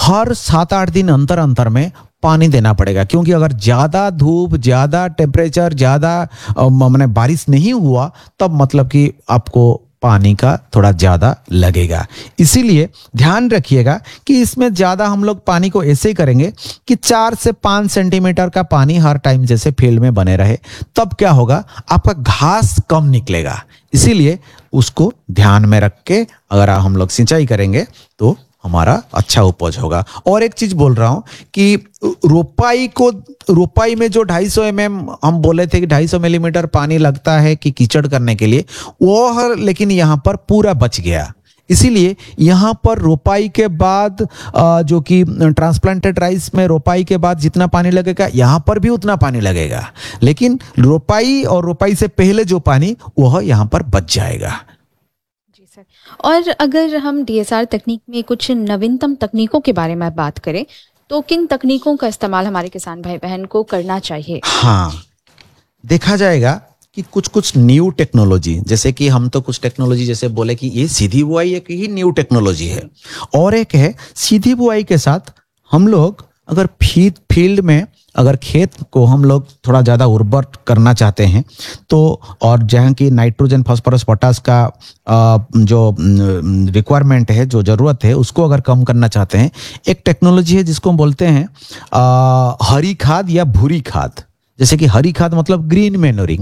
हर 7-8 दिन अंतर अंतर में पानी देना पड़ेगा, क्योंकि अगर ज़्यादा धूप, ज़्यादा टेम्परेचर, ज़्यादा माने बारिश नहीं हुआ तब मतलब कि आपको पानी का थोड़ा ज़्यादा लगेगा। इसीलिए ध्यान रखिएगा कि इसमें ज़्यादा हम लोग पानी को ऐसे ही करेंगे कि 4 से 5 सेंटीमीटर का पानी हर टाइम जैसे फील्ड में बने रहे, तब क्या होगा, आपका घास कम निकलेगा। इसीलिए उसको ध्यान में रख के अगर हम लोग सिंचाई करेंगे तो हमारा अच्छा उपज होगा। और एक चीज बोल रहा हूं कि रोपाई में जो 250 हम बोले थे कि 250 मिलीमीटर पानी लगता है कि कीचड़ करने के लिए, वो लेकिन यहाँ पर पूरा बच गया। इसीलिए यहाँ पर रोपाई के बाद जो कि ट्रांसप्लांटेड राइस में रोपाई के बाद जितना पानी लगेगा यहाँ पर भी उतना पानी लगेगा, लेकिन रोपाई और रोपाई से पहले जो पानी वह यहाँ पर बच जाएगा। और अगर हम डीएसआर तकनीक में कुछ नवीनतम तकनीकों के बारे में बात करें तो किन तकनीकों का इस्तेमाल हमारे किसान भाई बहन को करना चाहिए? हाँ, देखा जाएगा कि कुछ न्यू टेक्नोलॉजी, जैसे कि हम तो कुछ टेक्नोलॉजी जैसे बोले कि ये सीधी बुआई एक ही न्यू टेक्नोलॉजी है, और एक है सीधी बुआई के साथ हम लोग अगर फील्ड में अगर खेत को हम लोग थोड़ा ज़्यादा उर्वर करना चाहते हैं तो, और जहाँ की नाइट्रोजन, फास्फोरस, पोटास का जो रिक्वायरमेंट है, जो ज़रूरत है, उसको अगर कम करना चाहते हैं, एक टेक्नोलॉजी है जिसको हम बोलते हैं हरी खाद या भूरी खाद। जैसे कि हरी खाद मतलब ग्रीन मैन्योरिंग।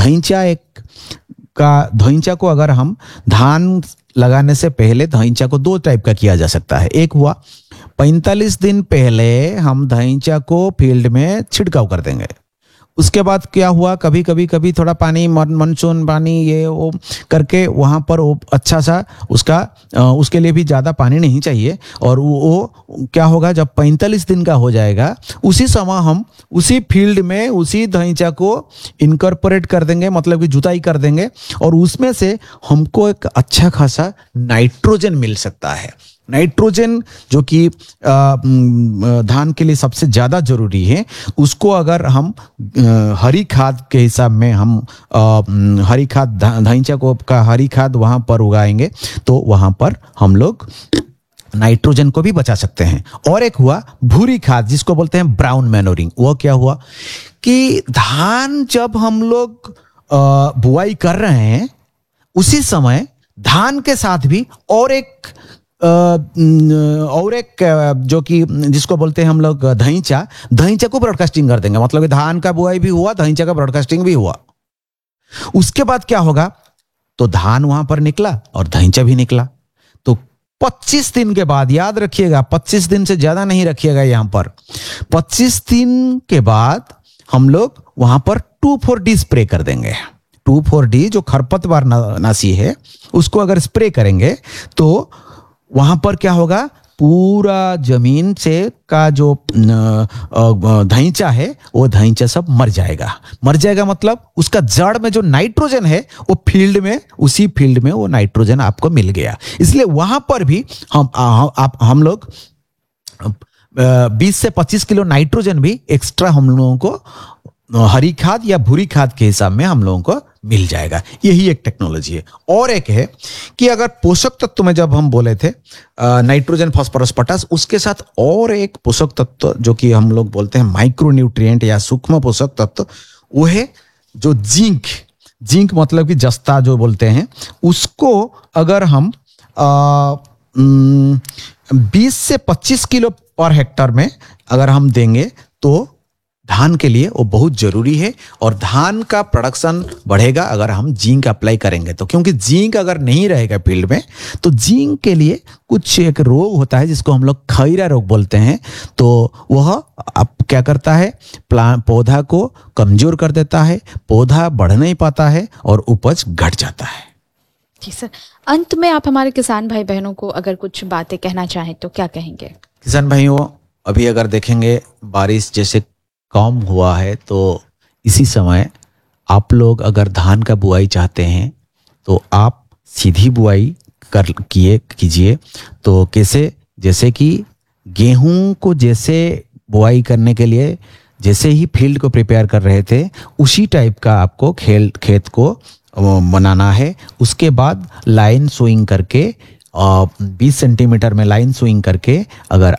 धइंचा को अगर हम धान लगाने से पहले धइंचा को 2 टाइप का किया जा सकता है। एक हुआ 45 दिन पहले हम धइंचा को फील्ड में छिड़काव कर देंगे। उसके बाद क्या हुआ, कभी थोड़ा पानी, मानसून पानी ये वो करके वहाँ पर वो अच्छा सा उसके लिए भी ज़्यादा पानी नहीं चाहिए, और वो क्या होगा, जब 45 दिन का हो जाएगा उसी समय हम उसी फील्ड में उसी धइंचा को इनकॉर्पोरेट कर देंगे, मतलब कि जुताई कर देंगे, और उसमें से हमको एक अच्छा खासा नाइट्रोजन मिल सकता है। नाइट्रोजन जो कि धान के लिए सबसे ज़्यादा जरूरी है, उसको अगर हम हरी खाद के हिसाब में हम हरी खाद, धइंचा को का हरी खाद वहाँ पर उगाएंगे तो वहाँ पर हम लोग नाइट्रोजन को भी बचा सकते हैं। और एक हुआ भूरी खाद जिसको बोलते हैं ब्राउन मैनोरिंग। वो क्या हुआ कि धान जब हम लोग बुआई कर रहे हैं उसी समय धान के साथ भी और एक जो कि जिसको बोलते हैं हम लोग धइंचा को ब्रॉडकास्टिंग कर देंगे। मतलब धान का बुआई भी हुआ, धइंचा का ब्रॉडकास्टिंग भी हुआ। उसके बाद क्या होगा, तो धान वहां पर निकला और धइंचा भी निकला। तो 25 दिन के बाद, याद रखिएगा 25 दिन से ज्यादा नहीं रखिएगा, यहां पर 25 दिन के बाद हम लोग वहां पर 2,4-D स्प्रे कर देंगे। 2,4-D जो खरपतवार नाशी है उसको अगर स्प्रे करेंगे तो वहां पर क्या होगा, पूरा जमीन से का जो धइंचा है वो धइंचा सब मर जाएगा। मतलब उसका जड़ में जो नाइट्रोजन है वो फील्ड में, उसी फील्ड में वो नाइट्रोजन आपको मिल गया। इसलिए वहां पर भी हम लोग 20 से 25 किलो नाइट्रोजन भी एक्स्ट्रा हम लोगों को हरी खाद या भूरी खाद के हिसाब में हम लोगों को मिल जाएगा। यही एक टेक्नोलॉजी है। और एक है कि अगर पोषक तत्व में जब हम बोले थे नाइट्रोजन, फास्फोरस, पोटास, उसके साथ और एक पोषक तत्व जो कि हम लोग बोलते हैं माइक्रो न्यूट्रिएंट या सूक्ष्म पोषक तत्व, वो है जो जिंक मतलब कि जस्ता जो बोलते हैं, उसको अगर हम 20 से 25 किलो पर हेक्टर में अगर हम देंगे तो धान के लिए वो बहुत जरूरी है। और धान का प्रोडक्शन बढ़ेगा अगर हम जिंक अप्लाई करेंगे तो, क्योंकि जिंक अगर नहीं रहेगा फील्ड में तो जिंक के लिए कुछ एक रोग होता है जिसको हम लोग खैरा रोग बोलते हैं। तो वह अब क्या करता है, पौधा को कमजोर कर देता है, पौधा बढ़ नहीं पाता है और उपज घट जाता है। जी सर, अंत में आप हमारे किसान भाई बहनों को अगर कुछ बातें कहना चाहें तो क्या कहेंगे? किसान भाइयों, अभी अगर देखेंगे बारिश जैसे कम हुआ है तो इसी समय आप लोग अगर धान का बुआई चाहते हैं तो आप सीधी बुआई कीजिए। तो कैसे, जैसे कि गेहूं को जैसे बुआई करने के लिए जैसे ही फील्ड को प्रिपेयर कर रहे थे उसी टाइप का आपको खेत को बनाना है। उसके बाद लाइन सोइंग करके 20 सेंटीमीटर में लाइन स्विंग करके अगर